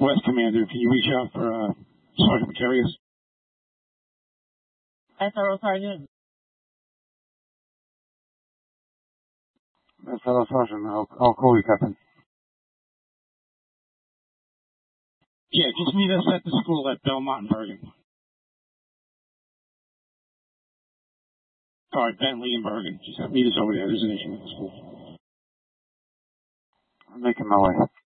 West Commander, can you reach out for Sergeant Macarius? SRO Sergeant. SRO Sergeant, I'll call you, Captain. Yeah, just meet us at the school at Belmont and Bergen. Sorry, Bentley and Bergen. Just meet us over there. There's an issue with the school. I'm making my way.